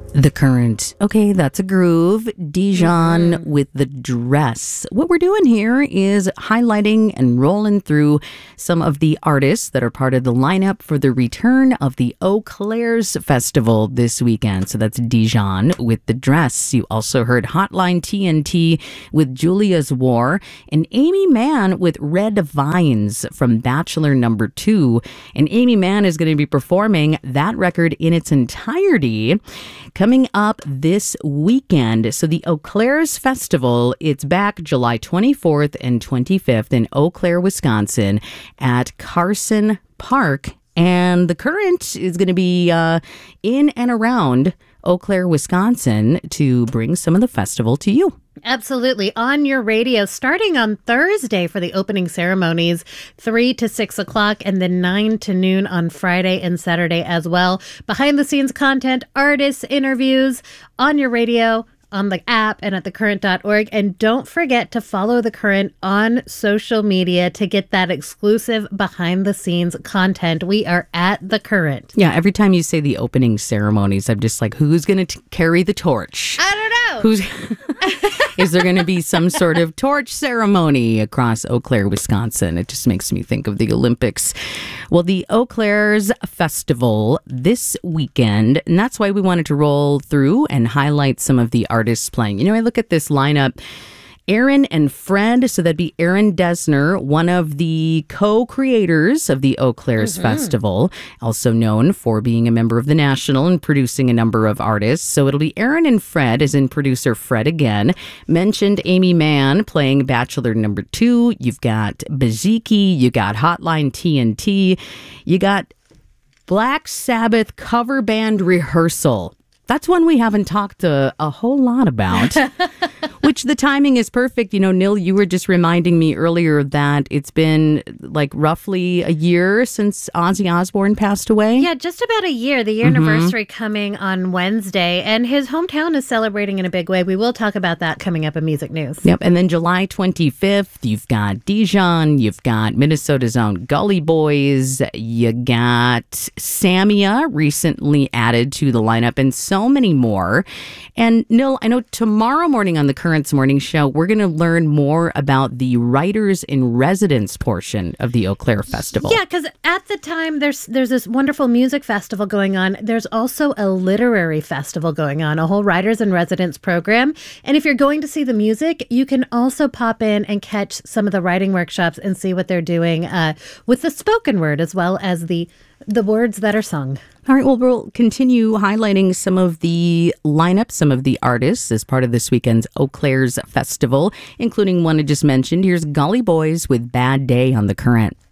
The Current. Okay, that's a groove. Dijon with The Dress. What we're doing here is highlighting and rolling through some of the artists that are part of the lineup for the return of the Eau Claire's Festival this weekend. So that's Dijon with The Dress. You also heard Hotline TNT with Julia's War and Amy Mann with Red Vines from Bachelor Number 2. And Amy Mann is going to be performing that record in its entirety coming up this weekend. So the Eau Claire's Festival, it's back July 24th and 25th in Eau Claire, Wisconsin at Carson Park. And the Current is going to be in and around Eau Claire, Wisconsin to bring some of the festival to you. Absolutely. On your radio, starting on Thursday for the opening ceremonies, 3 to 6 o'clock, and then 9 to noon on Friday and Saturday as well. Behind the scenes content, artists, interviews on your radio, on the app, and at thecurrent.org. And don't forget to follow The Current on social media to get that exclusive behind the scenes content. We are at The Current. Yeah, every time you say the opening ceremonies, I'm just like, who's going to carry the torch? I don't know. Is there going to be some sort of torch ceremony across Eau Claire, Wisconsin? It just makes me think of the Olympics. Well, the Eau Claire's Festival this weekend, and that's why we wanted to roll through and highlight some of the artists playing. You know, I look at this lineup. Aaron and Fred, so that'd be Aaron Dessner, one of the co-creators of the Eau Claire's Festival, also known for being a member of the National and producing a number of artists. So it'll be Aaron and Fred, as in producer Fred again. Mentioned Amy Mann playing Bachelor Number 2. You've got Baziki, you got Hotline TNT, you got Black Sabbath cover band Rehearsal. That's one we haven't talked a whole lot about, which the timing is perfect. You know, Nil, you were just reminding me earlier that it's been like roughly a year since Ozzy Osbourne passed away. Yeah, just about a year. The year anniversary coming on Wednesday, and his hometown is celebrating in a big way. We will talk about that coming up in Music News. Yep, and then July 25th, you've got Dijon, you've got Minnesota's own Gully Boys, you got Samia recently added to the lineup, and so many more. And Nil, I know tomorrow morning on the Current's Morning Show, we're going to learn more about the Writers in Residence portion of the Eau Claire Festival. Yeah, because at the time, there's this wonderful music festival going on. There's also a literary festival going on, a whole Writers in Residence program. And if you're going to see the music, you can also pop in and catch some of the writing workshops and see what they're doing with the spoken word as well as the words that are sung. All right, well, we'll continue highlighting some of the lineup, some of the artists as part of this weekend's Eau Claire's Festival, including one I just mentioned. Here's Gully Boys with Bad Day on The Current.